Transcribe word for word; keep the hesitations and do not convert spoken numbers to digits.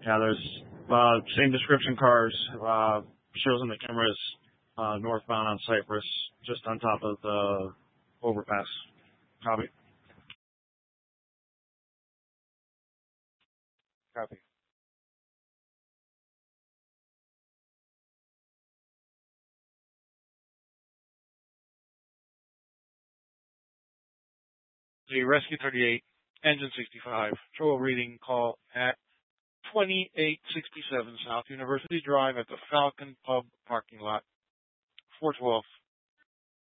Yeah, there's uh, same description cars. Uh, shows on the cameras uh, northbound on Cypress, just on top of the overpass. Copy. Copy. The Rescue thirty-eight, Engine sixty-five, control reading call at twenty-eight sixty-seven South University Drive at the Falcon Pub parking lot, four twelve